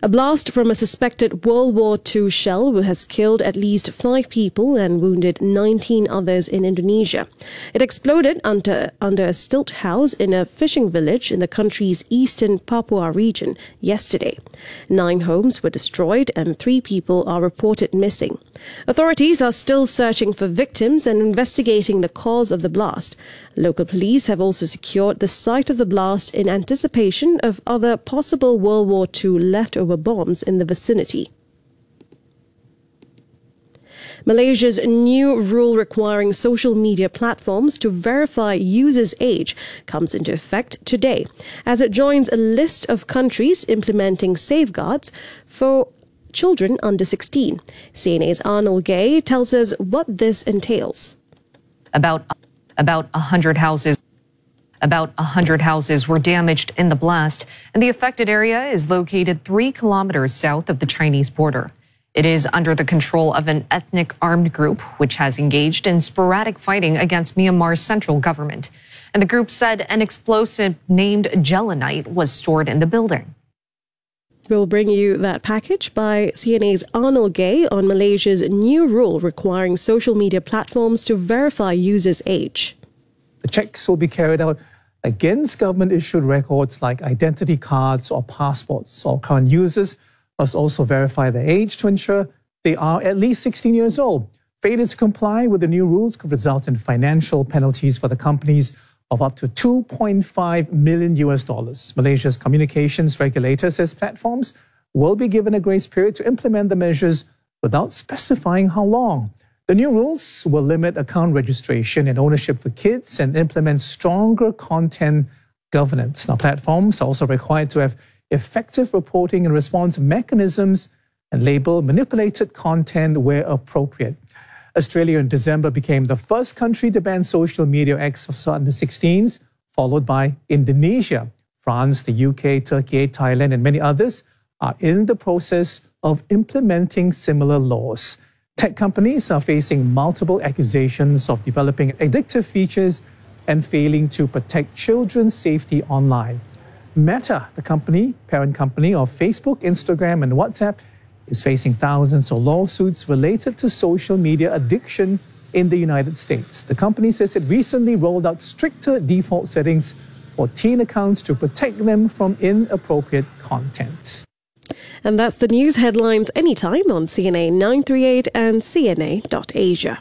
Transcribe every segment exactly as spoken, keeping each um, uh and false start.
A blast from a suspected World War Two shell has killed at least five people and wounded nineteen others in Indonesia. It exploded under, under a stilt house in a fishing village in the country's eastern Papua region yesterday. Nine homes were destroyed and three people are reported missing. Authorities are still searching for victims and investigating the cause of the blast. Local police have also secured the site of the blast in anticipation of other possible World War Two leftover bombs in the vicinity. Malaysia's new rule requiring social media platforms to verify users' age comes into effect today, as it joins a list of countries implementing safeguards for children under sixteen. C N A's Arnold Gay tells us what this entails. About about a hundred houses about a hundred houses were damaged in the blast, and the affected area is located three kilometers south of the Chinese border. It is under the control of an ethnic armed group which has engaged in sporadic fighting against Myanmar's central government. And the group said an explosive named Gelanite was stored in the building. We'll bring you that package by C N A's Arnold Gay on Malaysia's new rule requiring social media platforms to verify users' age. The checks will be carried out against government-issued records like identity cards or passports. All current users must also verify their age to ensure they are at least sixteen years old. Failure to comply with the new rules could result in financial penalties for the companies of up to two point five million U S dollars. Malaysia's communications regulator says platforms will be given a grace period to implement the measures without specifying how long. The new rules will limit account registration and ownership for kids and implement stronger content governance. Now, platforms are also required to have effective reporting and response mechanisms and label manipulated content where appropriate. Australia in December became the first country to ban social media acts of under sixteens, followed by Indonesia. France, the U K, Turkey, Thailand, and many others are in the process of implementing similar laws. Tech companies are facing multiple accusations of developing addictive features and failing to protect children's safety online. Meta, the company, parent company of Facebook, Instagram, and WhatsApp, is facing thousands of lawsuits related to social media addiction in the United States. The company says it recently rolled out stricter default settings for teen accounts to protect them from inappropriate content. And that's the news headlines anytime on C N A nine thirty-eight and C N A dot Asia.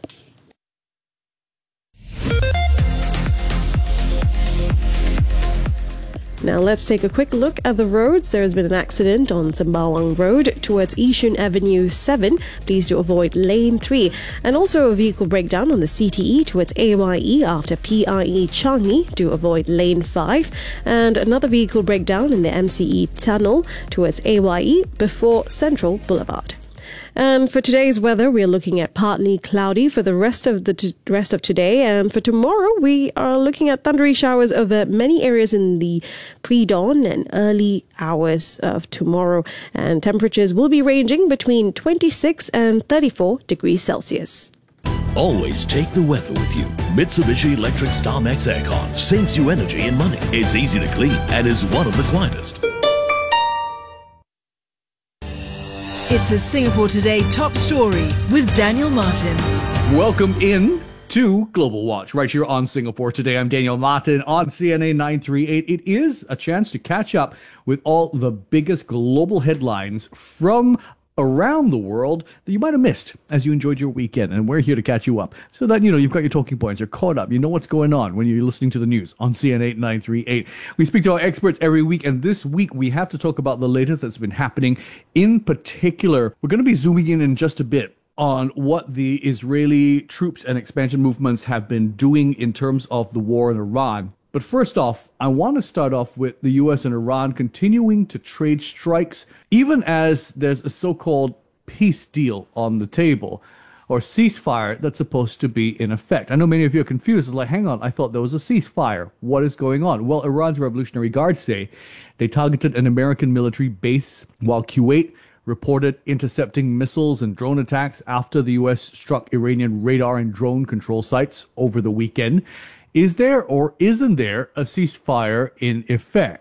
Now let's take a quick look at the roads. There has been an accident on Sembawang Road towards Yishun Avenue seven. Please do avoid lane three. And also a vehicle breakdown on the C T E towards A Y E after P I E Changi. Do avoid lane five. And another vehicle breakdown in the M C E tunnel towards A Y E before Central Boulevard. And for today's weather, we're looking at partly cloudy for the rest of the t- rest of today. And for tomorrow, we are looking at thundery showers over many areas in the pre-dawn and early hours of tomorrow. And temperatures will be ranging between twenty-six and thirty-four degrees Celsius. Always take the weather with you. Mitsubishi Electric StarMax Aircon saves you energy and money. It's easy to clean and is one of the quietest. It's a Singapore Today top story with Daniel Martin. Welcome in to Global Watch right here on Singapore Today. I'm Daniel Martin on C N A nine thirty-eight. It is a chance to catch up with all the biggest global headlines from around the world that you might have missed as you enjoyed your weekend. And we're here to catch you up so that, you know, you've got your talking points, you're caught up, you know what's going on when you're listening to the news on C N A nine thirty-eight. We speak to our experts every week, and this week we have to talk about the latest that's been happening. In particular, we're going to be zooming in in just a bit on what the Israeli troops and expansion movements have been doing in terms of the war in Iran. But first off, I want to start off with the U S and Iran continuing to trade strikes, even as there's a so-called peace deal on the table, or ceasefire that's supposed to be in effect. I know many of you are confused. Like, hang on, I thought there was a ceasefire. What is going on? Well, Iran's Revolutionary Guard say they targeted an American military base, while Kuwait reported intercepting missiles and drone attacks after the U S struck Iranian radar and drone control sites over the weekend. Is there or isn't there a ceasefire in effect?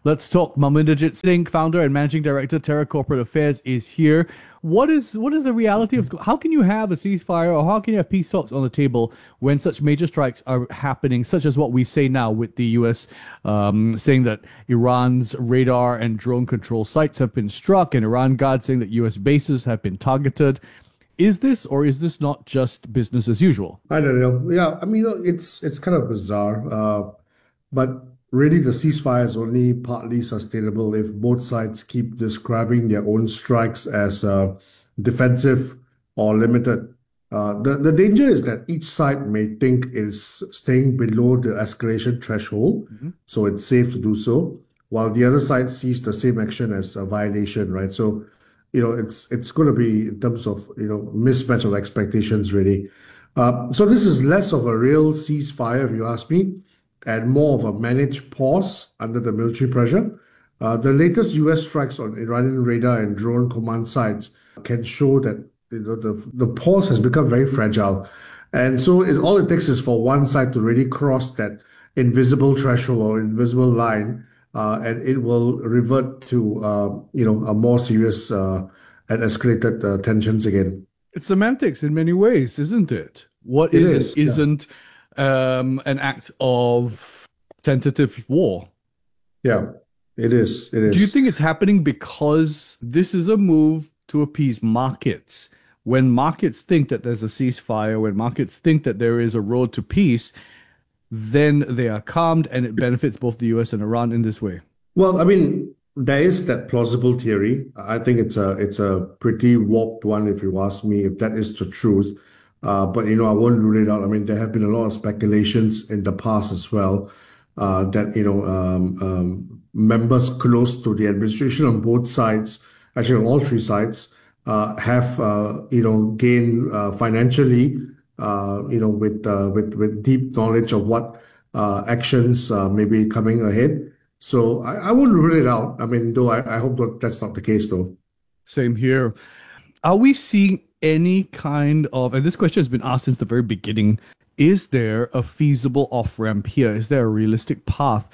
Let's talk. Maminderjit Singh, founder and managing director, Terra Corporate Affairs, is here. What is what is the reality of how can you have a ceasefire or how can you have peace talks on the table when such major strikes are happening, such as what we say now with the U S um, saying that Iran's radar and drone control sites have been struck, and Iran Guard saying that U S bases have been targeted? Is this or is this not just business as usual? I don't know. Yeah, I mean, it's it's kind of bizarre, uh, but really the ceasefire is only partly sustainable if both sides keep describing their own strikes as uh, defensive or limited. Uh, the, the danger is that each side may think is staying below the escalation threshold, mm-hmm. so it's safe to do so, while the other side sees the same action as a violation, right? So, you know, it's it's going to be in terms of, you know, mismatch of expectations, really. Uh, so this is less of a real ceasefire, if you ask me, and more of a managed pause under the military pressure. Uh, the latest U S strikes on Iranian radar and drone command sites can show that, you know, the, the pause has become very fragile. And so it, all it takes is for one side to really cross that invisible threshold or invisible line, uh, and it will revert to, uh, you know, a more serious uh, and escalated uh, tensions again. It's semantics in many ways, isn't it? What It is, is, yeah. isn't um, an act of tentative war? Yeah, it is. It is. Do you think it's happening because this is a move to appease markets? When markets think that there's a ceasefire, when markets think that there is a road to peace, then they are calmed and it benefits both the U S and Iran in this way? Well, I mean, there is that plausible theory. I think it's a it's a pretty warped one, if you ask me, if that is the truth. Uh, but, you know, I won't rule it out. I mean, there have been a lot of speculations in the past as well, uh, that, you know, um, um, members close to the administration on both sides, actually on all three sides, uh, have, uh, you know, gained uh, financially, uh, you know, with, uh, with, with deep knowledge of what uh, actions uh, may be coming ahead. So I, I wouldn't rule it out. I mean, though I, I hope that that's not the case, though. Same here. Are we seeing any kind of, and this question has been asked since the very beginning, is there a feasible off-ramp here? Is there a realistic path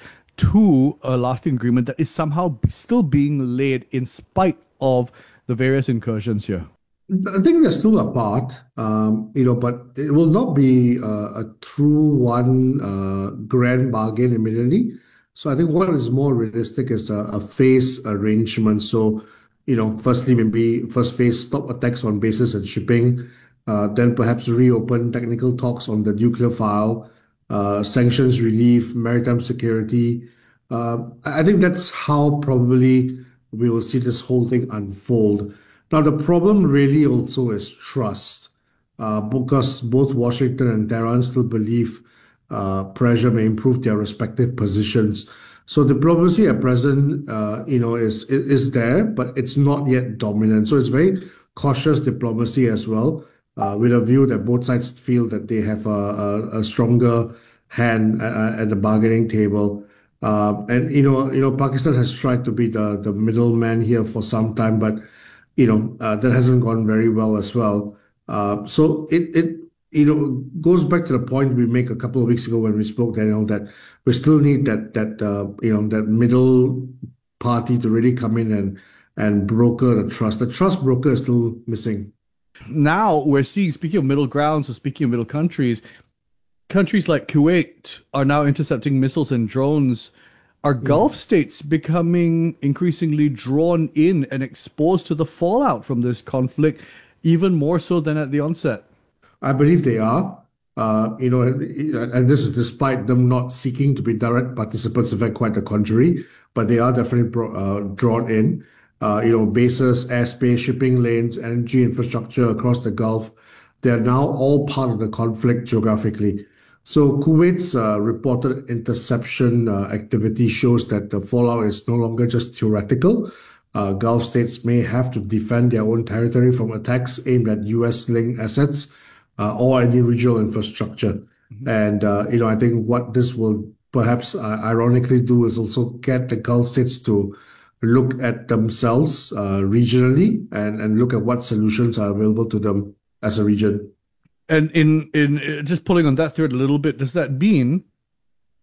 to a lasting agreement that is somehow still being laid in spite of the various incursions here? I think we're still apart, um, you know, but it will not be a, a true one uh, grand bargain immediately. So I think what is more realistic is a, a phase arrangement. So, you know, firstly, maybe first phase, stop attacks on bases and shipping, uh, then perhaps reopen technical talks on the nuclear file, uh, sanctions relief, maritime security. Uh, I think that's how probably we will see this whole thing unfold. Now, the problem really also is trust, uh, because both Washington and Tehran still believe uh, pressure may improve their respective positions. So diplomacy at present, uh, you know, is is there, but it's not yet dominant. So it's very cautious diplomacy as well, uh, with a view that both sides feel that they have a, a, a stronger hand at, at the bargaining table. Uh, and you know, you know, Pakistan has tried to be the the middleman here for some time, but you know uh, that hasn't gone very well as well. Uh, so it it. you know, goes back to the point we make a couple of weeks ago when we spoke, Daniel, that we still need that that uh, you know that middle party to really come in and and broker the trust. The trust broker is still missing. Now we're seeing, speaking of middle grounds, or speaking of middle countries, countries like Kuwait are now intercepting missiles and drones. Are Gulf states becoming increasingly drawn in and exposed to the fallout from this conflict, even more so than at the onset? I believe they are, uh, you know, and, and this is despite them not seeking to be direct participants, in fact, quite the contrary, but they are definitely pro, uh, drawn in. Uh, you know, bases, airspace, shipping lanes, energy infrastructure across the Gulf, they're now all part of the conflict geographically. So Kuwait's uh, reported interception uh, activity shows that the fallout is no longer just theoretical. Uh, Gulf states may have to defend their own territory from attacks aimed at U S-linked assets, Uh, or any regional infrastructure. Mm-hmm. And, uh, you know, I think what this will perhaps uh, ironically do is also get the Gulf states to look at themselves uh, regionally and, and look at what solutions are available to them as a region. And in, in uh, just pulling on that thread a little bit, does that mean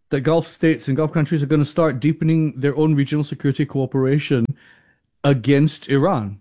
that Gulf states and Gulf countries are going to start deepening their own regional security cooperation against Iran?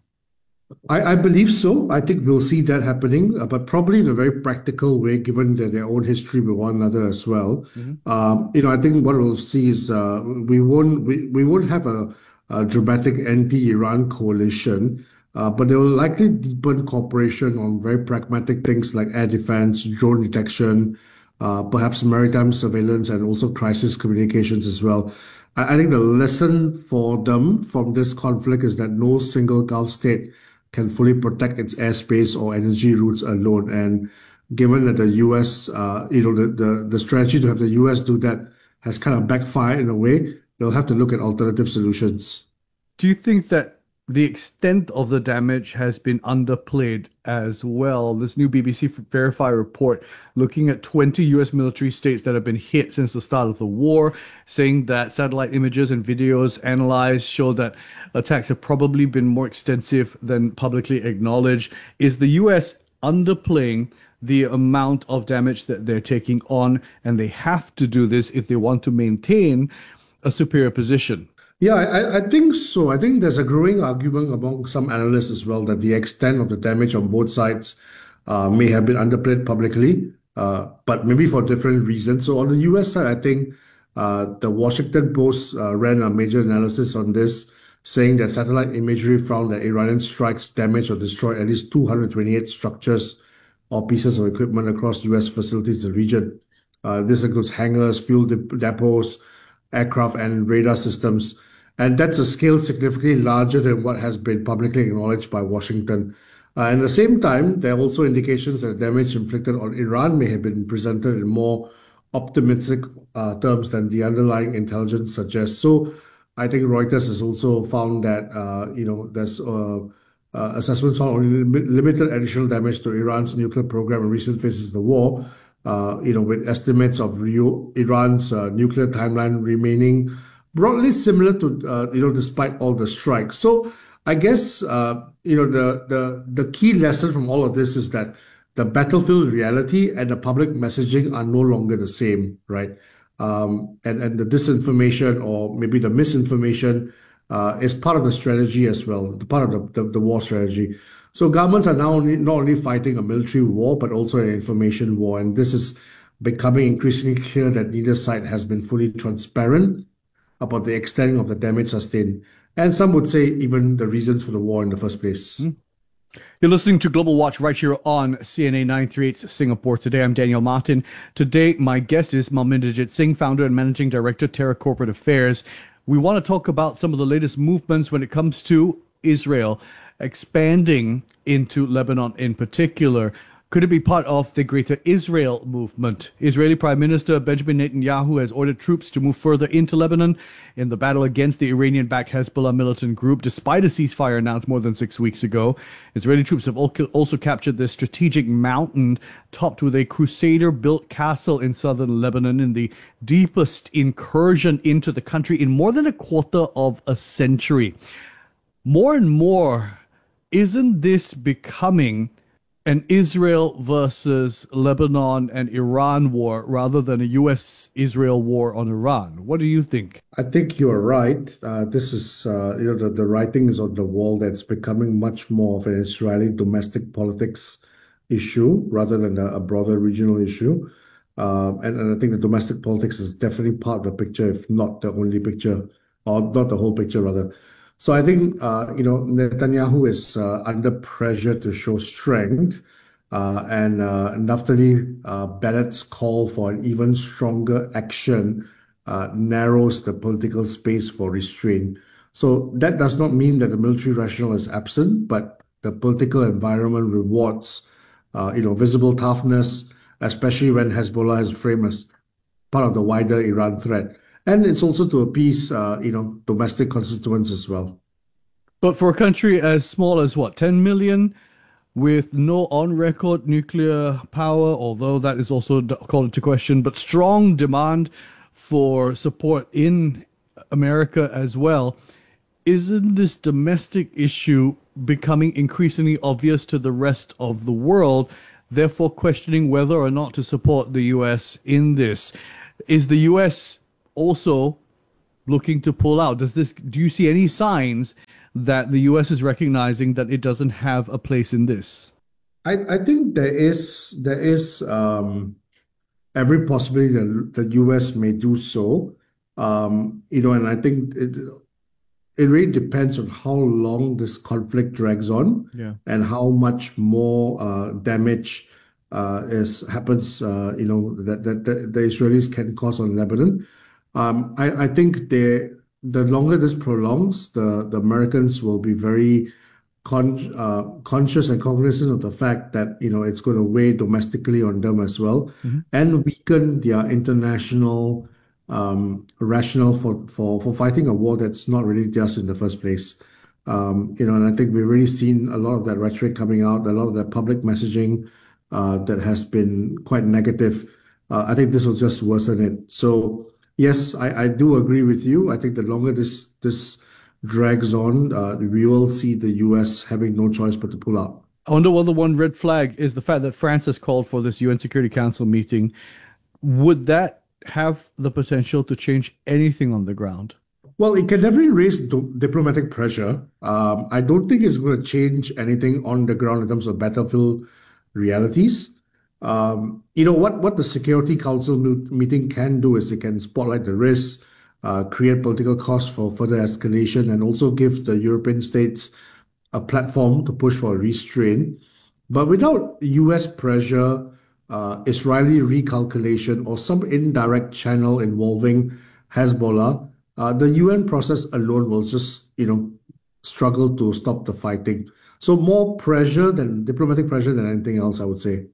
I, I believe so. I think we'll see that happening, uh, but probably in a very practical way, given that their own history with one another as well. Mm-hmm. Um, you know, I think what we'll see is uh, we won't we, we won't have a, a dramatic anti-Iran coalition, uh, but they will likely deepen cooperation on very pragmatic things like air defense, drone detection, uh, perhaps maritime surveillance, and also crisis communications as well. I, I think the lesson for them from this conflict is that no single Gulf state can fully protect its airspace or energy routes alone. And given that the U S, uh, you know, the, the, the strategy to have the U S do that has kind of backfired in a way, they'll have to look at alternative solutions. Do you think that the extent of the damage has been underplayed as well? This new B B C Verify report looking at twenty U S military states that have been hit since the start of the war, saying that satellite images and videos analyzed show that attacks have probably been more extensive than publicly acknowledged. Is the U S underplaying the amount of damage that they're taking on, and they have to do this if they want to maintain a superior position? Yeah, I, I think so. I think there's a growing argument among some analysts as well that the extent of the damage on both sides uh, may have been underplayed publicly, uh, but maybe for different reasons. So on the U S side, I think uh, the Washington Post uh, ran a major analysis on this, saying that satellite imagery found that Iranian strikes damaged or destroyed at least two hundred twenty-eight structures or pieces of equipment across U S facilities in the region. Uh, this includes hangars, fuel depots, aircraft, and radar systems. And that's a scale significantly larger than what has been publicly acknowledged by Washington. Uh, at the same time, there are also indications that damage inflicted on Iran may have been presented in more optimistic uh, terms than the underlying intelligence suggests. So I think Reuters has also found that, uh, you know, there's uh, uh, assessments found only limited additional damage to Iran's nuclear program in recent phases of the war, uh, you know, with estimates of Iran's uh, nuclear timeline remaining broadly similar to, uh, you know, despite all the strikes. So I guess, uh, you know, the, the, the key lesson from all of this is that the battlefield reality and the public messaging are no longer the same, right? Um, and, and the disinformation or maybe the misinformation uh, is part of the strategy as well, the part of the, the, the war strategy. So governments are now only, not only fighting a military war, but also an information war. And this is becoming increasingly clear that neither side has been fully transparent about the extent of the damage sustained. And some would say even the reasons for the war in the first place. Mm. You're listening to Global Watch right here on C N A nine thirty-eight Singapore Today. I'm Daniel Martin. Today, my guest is Malminderjit Singh, founder and managing director, Terra Corporate Affairs. We want to talk about some of the latest movements when it comes to Israel expanding into Lebanon in particular. Could it be part of the greater Israel movement? Israeli Prime Minister Benjamin Netanyahu has ordered troops to move further into Lebanon in the battle against the Iranian-backed Hezbollah militant group, despite a ceasefire announced more than six weeks ago. Israeli troops have also captured the strategic mountain topped with a crusader-built castle in southern Lebanon in the deepest incursion into the country in more than a quarter of a century. More and more, isn't this becoming an Israel versus Lebanon and Iran war rather than a U S Israel war on Iran? What do you think? I think you're right. Uh, this is, uh, you know, the, the writing is on the wall that's becoming much more of an Israeli domestic politics issue rather than a, a broader regional issue. Um, and, and I think the domestic politics is definitely part of the picture, if not the only picture, or not the whole picture, rather. So I think, uh, you know, Netanyahu is uh, under pressure to show strength, uh, and uh, Naftali uh, Bennett's call for an even stronger action uh, narrows the political space for restraint. So that does not mean that the military rationale is absent, but the political environment rewards, uh, you know, visible toughness, especially when Hezbollah is framed as part of the wider Iran threat. And it's also to appease, uh, you know, domestic constituents as well. But for a country as small as, what, ten million, with no on-record nuclear power, although that is also called into question, but strong demand for support in America as well, isn't this domestic issue becoming increasingly obvious to the rest of the world, therefore questioning whether or not to support the U S in this? Is the U S also looking to pull out? Does this, do you see any signs that the U S is recognizing that it doesn't have a place in this? I, I think there is there is um, every possibility that the U S may do so. Um, you know, and I think it it really depends on how long this conflict drags on, Yeah. and how much more uh, damage uh, is happens. Uh, you know that, that that the Israelis can cause on Lebanon. Um, I I think they the longer this prolongs, the the Americans will be very con uh, conscious and cognizant of the fact that you know it's going to weigh domestically on them as well, and weaken their international um, rationale for, for for fighting a war that's not really theirs in the first place. Um, you know, and I think we've really seen a lot of that rhetoric coming out, a lot of that public messaging uh, that has been quite negative. Uh, I think this will just worsen it. So yes, I, I do agree with you. I think the longer this this drags on, uh, we will see the U S having no choice but to pull out. I wonder whether one red flag is the fact that France has called for this U N Security Council meeting. Would that have the potential to change anything on the ground? Well, it can definitely raise do- diplomatic pressure. Um, I don't think it's going to change anything on the ground in terms of battlefield realities. Um, you know, what, what the Security Council me- meeting can do is it can spotlight the risks, uh, create political costs for further escalation, and also give the European states a platform to push for a restraint. But without U S pressure, uh, Israeli recalculation, or some indirect channel involving Hezbollah, uh, the U N process alone will just, you know, struggle to stop the fighting. So more pressure than diplomatic pressure than anything else, I would say.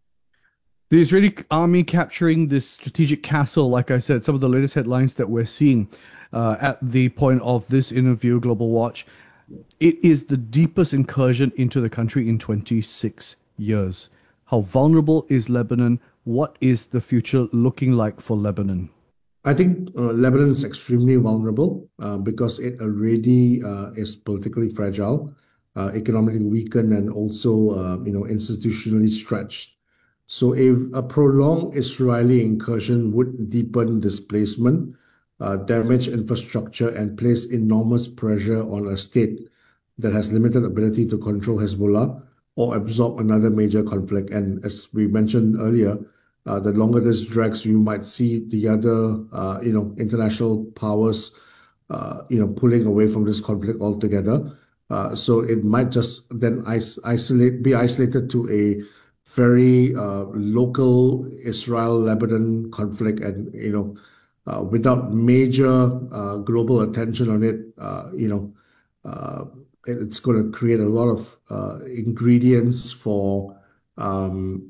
The Israeli army capturing this strategic castle, like I said, some of the latest headlines that we're seeing uh, at the point of this interview, Global Watch, it is the deepest incursion into the country in twenty-six years. How vulnerable is Lebanon? What is the future looking like for Lebanon? I think uh, Lebanon is extremely vulnerable uh, because it already uh, is politically fragile, uh, economically weakened, and also uh, you know institutionally stretched. So if a prolonged Israeli incursion would deepen displacement, uh, damage infrastructure, and place enormous pressure on a state that has limited ability to control Hezbollah or absorb another major conflict. And as we mentioned earlier, uh, the longer this drags, you might see the other, uh, you know, international powers, uh, you know, pulling away from this conflict altogether. Uh, so it might just then is- isolate, be isolated to a very uh, local Israel-Lebanon conflict, and you know, uh, without major uh, global attention on it, uh, you know, uh, it- it's going to create a lot of uh, ingredients for um,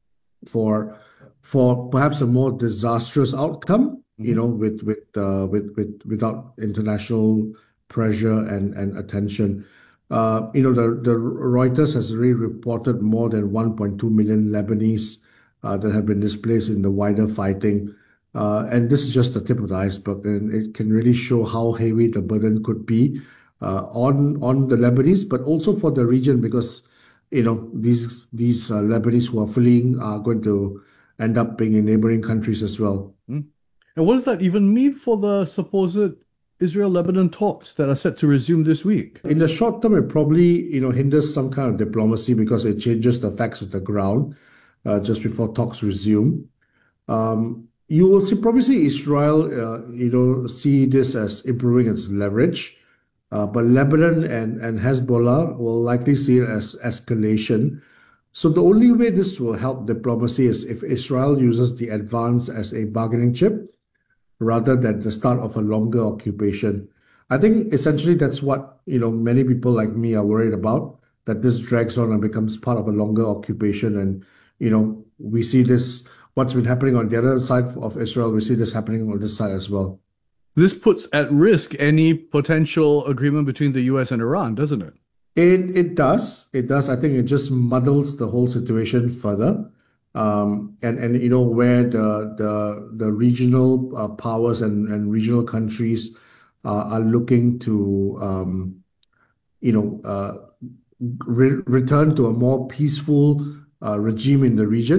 for for perhaps a more disastrous outcome. You know, with with uh, with with without international pressure and and attention. Uh, you know, the, the Reuters has already reported more than one point two million Lebanese uh, that have been displaced in the wider fighting. Uh, and this is just the tip of the iceberg, and it can really show how heavy the burden could be uh, on on the Lebanese, but also for the region, because you know these these uh, Lebanese who are fleeing are going to end up being in neighboring countries as well. And what does that even mean for the supposed Israel-Lebanon talks that are set to resume this week? In the short term, it probably you know hinders some kind of diplomacy because it changes the facts of the ground uh, just before talks resume. Um, you will see probably see Israel uh, you know see this as improving its leverage, uh, but Lebanon and and Hezbollah will likely see it as escalation. So the only way this will help diplomacy is if Israel uses the advance as a bargaining chip, rather than the start of a longer occupation. I think essentially that's what you know many people like me are worried about, that this drags on and becomes part of a longer occupation. And you know we see this, what's been happening on the other side of Israel, we see this happening on this side as well. This puts at risk any potential agreement between the U S and Iran, doesn't it? It it does. It does. I think it just muddles the whole situation further. Um, and and you know where the the the regional uh, powers and, and regional countries uh, are looking to um, you know uh, re return to a more peaceful uh, regime in the region.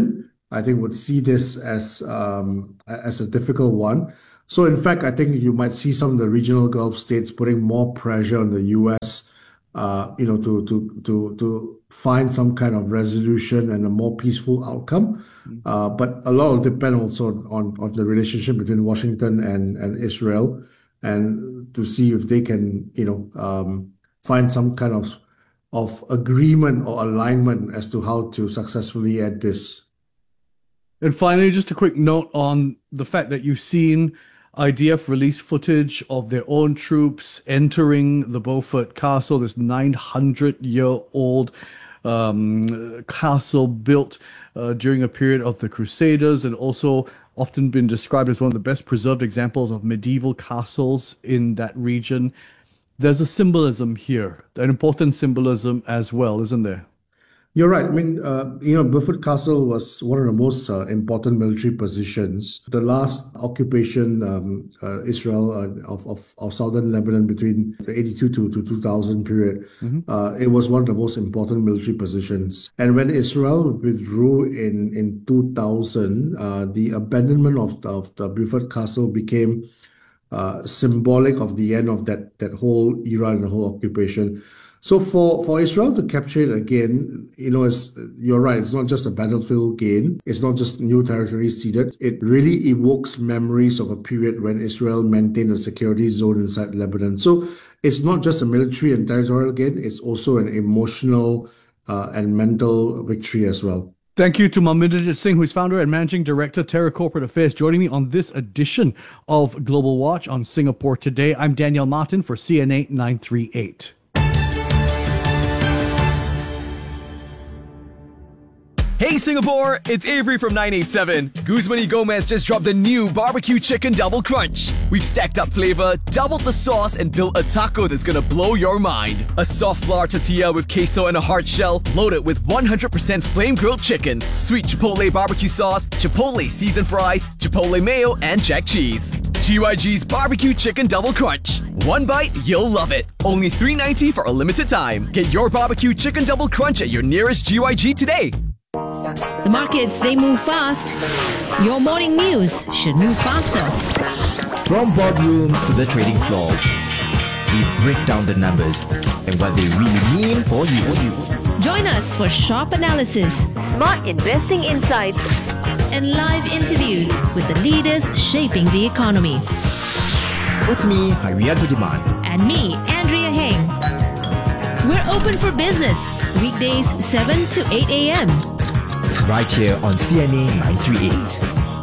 I think would see this as um, as a difficult one. So in fact, I think you might see some of the regional Gulf states putting more pressure on the U S, uh, you know, to to to to find some kind of resolution and a more peaceful outcome. Uh, but a lot will depend also on on the relationship between Washington and and Israel, and to see if they can, you know, um, find some kind of of agreement or alignment as to how to successfully end this. And finally, just a quick note on the fact that you've seen I D F release footage of their own troops entering the Beaufort Castle, this nine hundred year old um, castle built uh, during a period of the Crusaders, and also often been described as one of the best preserved examples of medieval castles in that region. There's a symbolism here, an important symbolism as well, isn't there? You're right. I mean, uh, you know, Beaufort Castle was one of the most uh, important military positions. The last occupation, um, uh, Israel, uh, of, of, of southern Lebanon between the eighty-two to, to two thousand period, mm-hmm. uh, it was one of the most important military positions. And when Israel withdrew in, in two thousand, uh, the abandonment of, of the Beaufort Castle became uh, symbolic of the end of that, that whole era and the whole occupation. So for, for Israel to capture it again, you know, it's, you're right, it's not just a battlefield gain. It's not just new territory ceded. It really evokes memories of a period when Israel maintained a security zone inside Lebanon. So it's not just a military and territorial gain, it's also an emotional uh, and mental victory as well. Thank you to Maminderjit Singh, who is founder and managing director, Terra Corporate Affairs, joining me on this edition of Global Watch on Singapore Today. I'm Daniel Martin for C N A nine three eight. Hey Singapore, it's Avery from nine eight seven. Guzman y Gomez just dropped the new barbecue chicken double crunch. We've stacked up flavor, doubled the sauce, and built a taco that's gonna blow your mind. A soft flour tortilla with queso and a hard shell, loaded with one hundred percent flame grilled chicken, sweet chipotle barbecue sauce, chipotle seasoned fries, chipotle mayo, and jack cheese. G Y G's barbecue chicken double crunch. One bite, you'll love it. Only three ninety for a limited time. Get your barbecue chicken double crunch at your nearest G Y G today. The markets, they move fast. Your morning news should move faster. From boardrooms to the trading floor, we break down the numbers and what they really mean for you. Join us for sharp analysis, smart investing insights, and live interviews with the leaders shaping the economy. With me, Harianto Demand. And me, Andrea Heng. We're open for business, weekdays seven to eight a.m. right here on C N A nine three eight.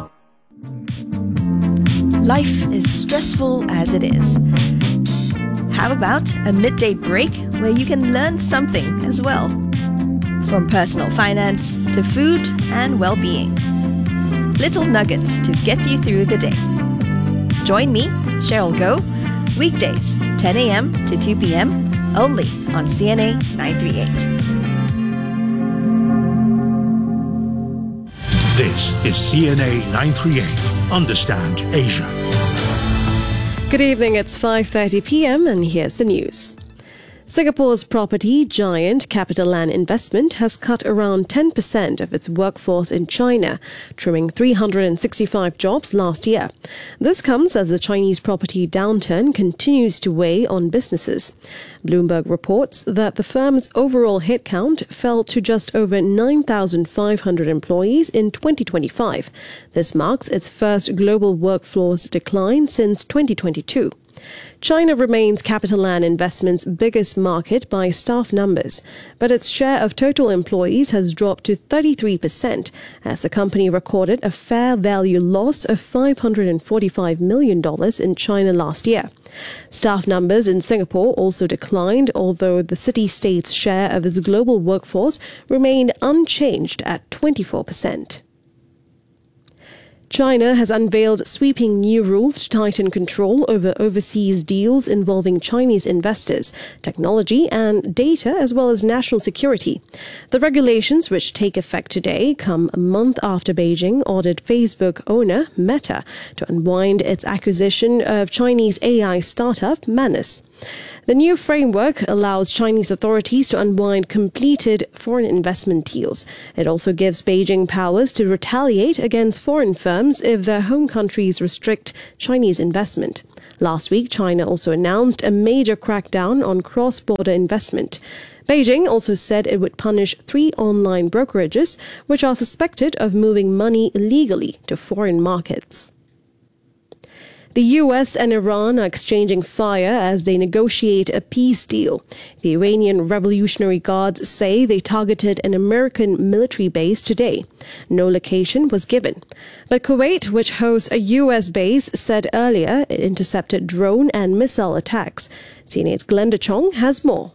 Life is stressful as it is. How about a midday break where you can learn something as well? From personal finance to food and well-being. Little nuggets to get you through the day. Join me, Cheryl Goh, weekdays ten a.m. to two p.m. only on C N A nine three eight. This is C N A nine three eight. Understand Asia. Good evening, it's five thirty p.m. and here's the news. Singapore's property giant CapitaLand Investment has cut around ten percent of its workforce in China, trimming three hundred sixty-five jobs last year. This comes as the Chinese property downturn continues to weigh on businesses. Bloomberg reports that the firm's overall headcount fell to just over nine thousand five hundred employees in twenty twenty-five. This marks its first global workforce decline since twenty twenty-two. China remains CapitaLand Investment's biggest market by staff numbers, but its share of total employees has dropped to thirty-three percent as the company recorded a fair value loss of five hundred forty-five million dollars in China last year. Staff numbers in Singapore also declined, although the city-state's share of its global workforce remained unchanged at twenty-four percent. China has unveiled sweeping new rules to tighten control over overseas deals involving Chinese investors, technology and data, as well as national security. The regulations, which take effect today, come a month after Beijing ordered Facebook owner Meta to unwind its acquisition of Chinese A I startup Manus. The new framework allows Chinese authorities to unwind completed foreign investment deals. It also gives Beijing powers to retaliate against foreign firms if their home countries restrict Chinese investment. Last week, China also announced a major crackdown on cross-border investment. Beijing also said it would punish three online brokerages which are suspected of moving money illegally to foreign markets. The U S and Iran are exchanging fire as they negotiate a peace deal. The Iranian Revolutionary Guards say they targeted an American military base today. No location was given. But Kuwait, which hosts a U S base, said earlier it intercepted drone and missile attacks. C N A's Glenda Chong has more.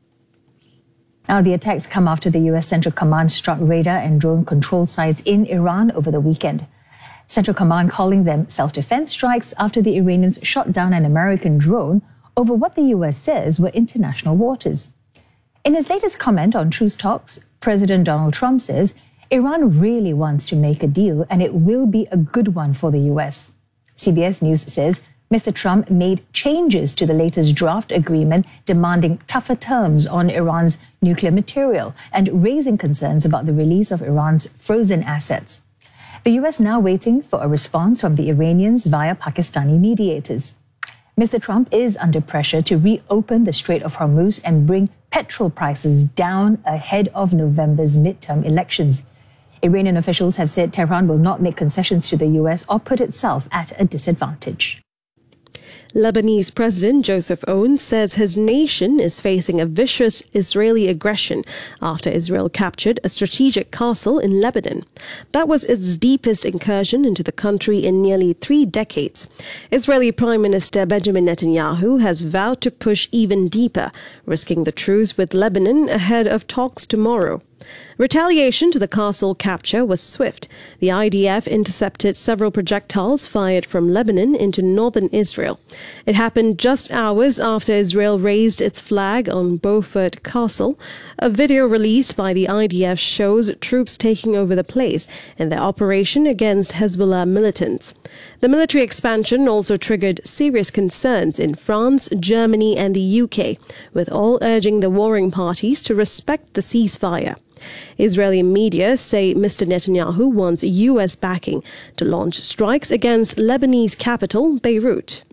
Now, the attacks come after the U S Central Command struck radar and drone control sites in Iran over the weekend. Central Command calling them self-defense strikes after the Iranians shot down an American drone over what the U S says were international waters. In his latest comment on truce talks, President Donald Trump says Iran really wants to make a deal and it will be a good one for the U S. C B S News says Mister Trump made changes to the latest draft agreement demanding tougher terms on Iran's nuclear material and raising concerns about the release of Iran's frozen assets. The U S now waiting for a response from the Iranians via Pakistani mediators. Mister Trump is under pressure to reopen the Strait of Hormuz and bring petrol prices down ahead of November's midterm elections. Iranian officials have said Tehran will not make concessions to the U S or put itself at a disadvantage. Lebanese President Joseph Aoun says his nation is facing a vicious Israeli aggression after Israel captured a strategic castle in Lebanon. That was its deepest incursion into the country in nearly three decades. Israeli Prime Minister Benjamin Netanyahu has vowed to push even deeper, risking the truce with Lebanon ahead of talks tomorrow. Retaliation to the castle capture was swift. The I D F intercepted several projectiles fired from Lebanon into northern Israel. It happened just hours after Israel raised its flag on Beaufort Castle. A video released by the I D F shows troops taking over the place in their operation against Hezbollah militants. The military expansion also triggered serious concerns in France, Germany and the U K, with all urging the warring parties to respect the ceasefire. Israeli media say Mister Netanyahu wants U S backing to launch strikes against Lebanese capital, Beirut.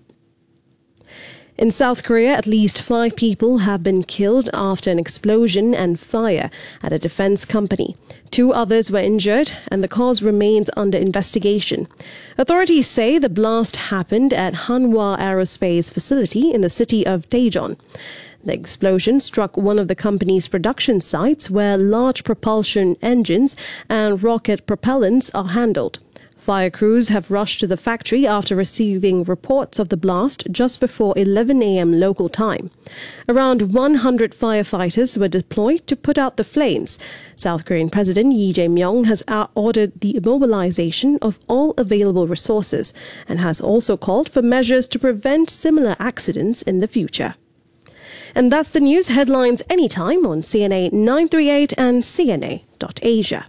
In South Korea, at least five people have been killed after an explosion and fire at a defense company. Two others were injured, and the cause remains under investigation. Authorities say the blast happened at Hanwha Aerospace facility in the city of Daejeon. The explosion struck one of the company's production sites where large propulsion engines and rocket propellants are handled. Fire crews have rushed to the factory after receiving reports of the blast just before eleven a.m. local time. Around one hundred firefighters were deployed to put out the flames. South Korean President Lee Jae-myung has ordered the mobilization of all available resources and has also called for measures to prevent similar accidents in the future. And that's the news headlines anytime on C N A nine thirty-eight and C N A dot Asia.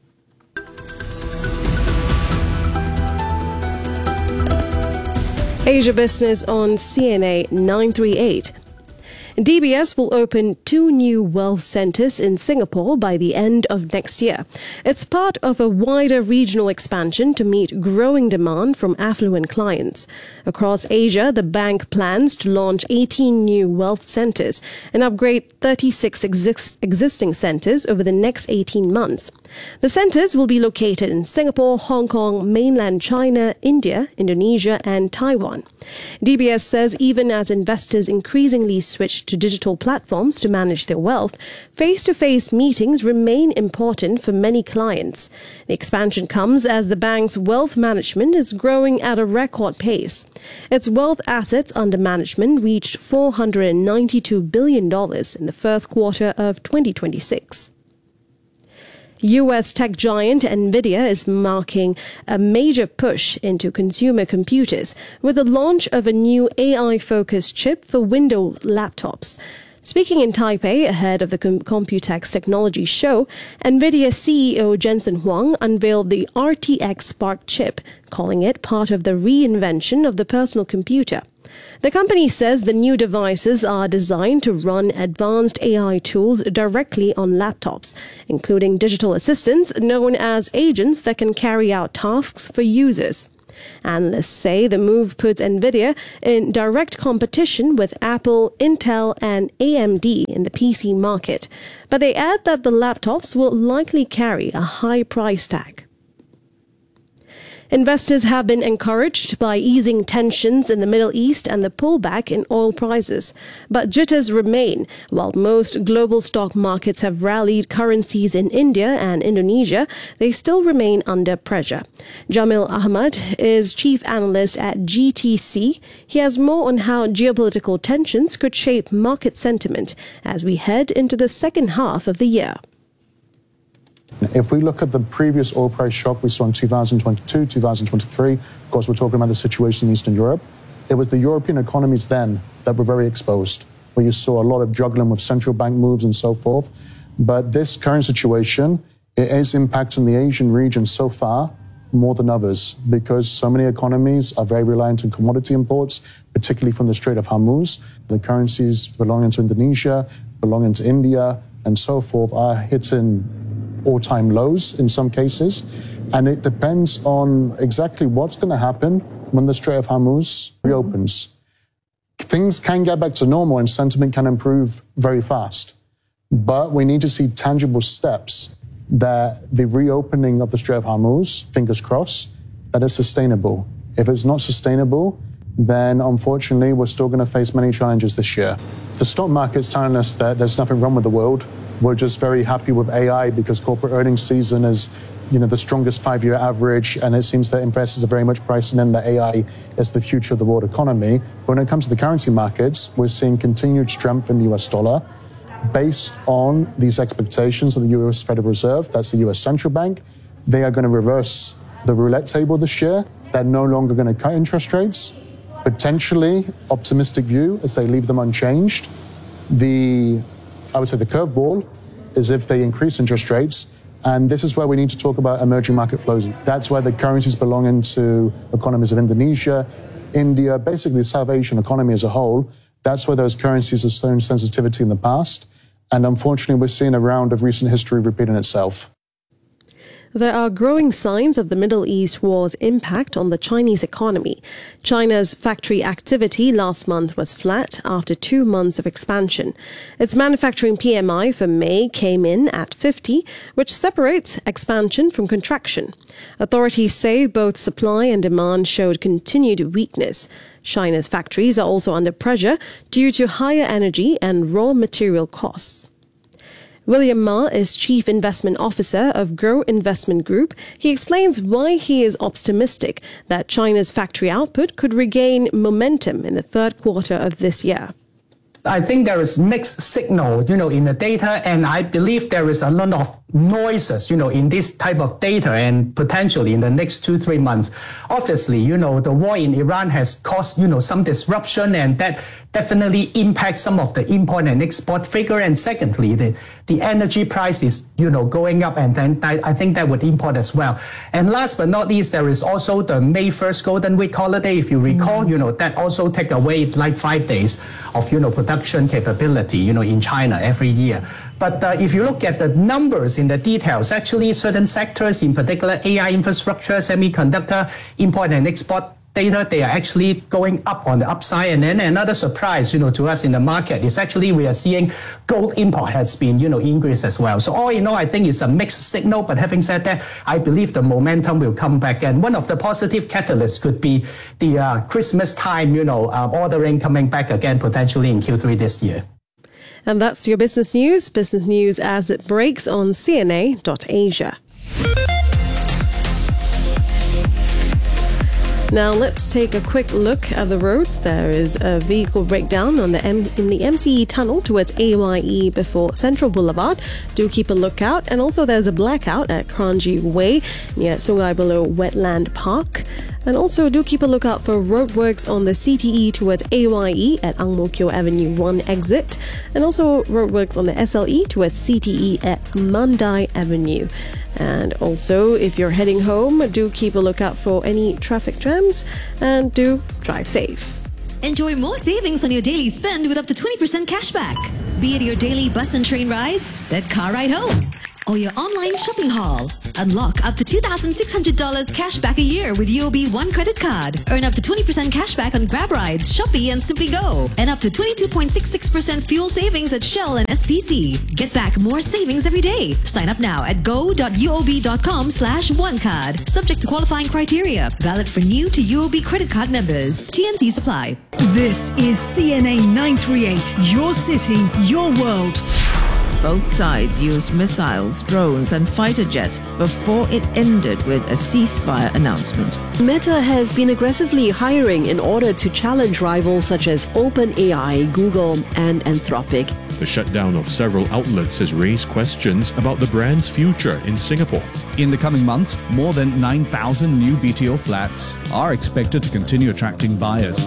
Asia Business on C N A nine thirty-eight. D B S will open two new wealth centres in Singapore by the end of next year. It's part of a wider regional expansion to meet growing demand from affluent clients. Across Asia, the bank plans to launch eighteen new wealth centres and upgrade thirty-six exist- existing centres over the next eighteen months. The centres will be located in Singapore, Hong Kong, mainland China, India, Indonesia and Taiwan. D B S says even as investors increasingly switch to digital platforms to manage their wealth, face-to-face meetings remain important for many clients. The expansion comes as the bank's wealth management is growing at a record pace. Its wealth assets under management reached four hundred ninety-two billion dollars in the first quarter of twenty twenty-six. U S tech giant Nvidia is marking a major push into consumer computers with the launch of a new A I-focused chip for Windows laptops. Speaking in Taipei ahead of the Computex Technology Show, Nvidia C E O Jensen Huang unveiled the R T X Spark chip, calling it part of the reinvention of the personal computer. The company says the new devices are designed to run advanced A I tools directly on laptops, including digital assistants known as agents that can carry out tasks for users. Analysts say the move puts NVIDIA in direct competition with Apple, Intel, and A M D in the P C market, but they add that the laptops will likely carry a high price tag. Investors have been encouraged by easing tensions in the Middle East and the pullback in oil prices, but jitters remain. While most global stock markets have rallied, currencies in India and Indonesia, they still remain under pressure. Jamil Ahmad is chief analyst at G T C. He has more on how geopolitical tensions could shape market sentiment as we head into the second half of the year. If we look at the previous oil price shock we saw in two thousand twenty-two, two thousand twenty-three, of course, we're talking about the situation in Eastern Europe. It was the European economies then that were very exposed, where you saw a lot of juggling with central bank moves and so forth. But this current situation, it is impacting the Asian region so far more than others, because so many economies are very reliant on commodity imports, particularly from the Strait of Hormuz. The currencies belonging to Indonesia, belonging to India, and so forth are hitting all-time lows in some cases, and it depends on exactly what's going to happen when the Strait of Hormuz reopens. Things can get back to normal and sentiment can improve very fast, but we need to see tangible steps that the reopening of the Strait of Hormuz, fingers crossed, that is sustainable. If it's not sustainable, then unfortunately we're still going to face many challenges this year. The stock market's telling us that there's nothing wrong with the world. We're just very happy with A I because corporate earnings season is, you know, the strongest five-year average, and it seems that investors are very much pricing in that A I is the future of the world economy. But when it comes to the currency markets, we're seeing continued strength in the U S dollar based on these expectations of the U S Federal Reserve, that's the U S Central Bank. They are going to reverse the roulette table this year. They're no longer going to cut interest rates. Potentially optimistic view as they leave them unchanged. The I would say the curveball is if they increase interest rates, and this is where we need to talk about emerging market flows. That's where the currencies belonging to economies of Indonesia, India, basically the South Asian economy as a whole. That's where those currencies have shown sensitivity in the past, and unfortunately we're seeing a round of recent history repeating itself. There are growing signs of the Middle East war's impact on the Chinese economy. China's factory activity last month was flat after two months of expansion. Its manufacturing P M I for May came in at fifty, which separates expansion from contraction. Authorities say both supply and demand showed continued weakness. China's factories are also under pressure due to higher energy and raw material costs. William Ma is Chief Investment Officer of Grow Investment Group. He explains why he is optimistic that China's factory output could regain momentum in the third quarter of this year. I think there is mixed signal, you know, in the data, and I believe there is a lot of noises, you know, in this type of data, and potentially in the next two, three months. Obviously, you know, the war in Iran has caused, you know, some disruption, and that definitely impacts some of the import and export figure. And secondly, the, the energy price is, you know, going up, and then I, I think that would import as well. And last but not least, there is also the May first Golden Week holiday. If you recall, mm-hmm. you know, that also take away like five days of, you know, production capability, you know, in China every year. But uh, if you look at the numbers in the details, actually certain sectors, in particular A I infrastructure, semiconductor, import and export data, they are actually going up on the upside. And then another surprise, you know, to us in the market is actually we are seeing gold import has been, you know, increased as well. So all in all, I think it's a mixed signal. But having said that, I believe the momentum will come back. And one of the positive catalysts could be the uh, Christmas time, you know, uh, ordering coming back again, potentially in Q three this year. And that's your business news. Business news as it breaks on C N A dot Asia. Now let's take a quick look at the roads. There is a vehicle breakdown on the M- in the M C E tunnel towards A Y E before Central Boulevard. Do keep a lookout. And also there's a blackout at Kranji Way near Sungai Buloh Wetland Park. And also do keep a lookout for roadworks on the C T E towards A Y E at Ang Mo Kio Avenue one exit. And also roadworks on the S L E towards C T E at Mandai Avenue. And also, if you're heading home, do keep a lookout for any traffic jams and do drive safe. Enjoy more savings on your daily spend with up to twenty percent cashback. Be it your daily bus and train rides, that car ride home, or your online shopping haul. Unlock up to two thousand six hundred dollars cash back a year with U O B One credit card. Earn up to twenty percent cash back on Grab Rides, Shopee and Simply Go. And up to twenty-two point six six percent fuel savings at Shell and S P C. Get back more savings every day. Sign up now at go.uob.com slash one card. Subject to qualifying criteria. Valid for new to U O B credit card members. T N Cs apply. This is C N A nine three eight, your city, your world. Both sides used missiles, drones and fighter jets before it ended with a ceasefire announcement. Meta has been aggressively hiring in order to challenge rivals such as OpenAI, Google and Anthropic. The shutdown of several outlets has raised questions about the brand's future in Singapore. In the coming months, more than nine thousand new B T O flats are expected to continue attracting buyers.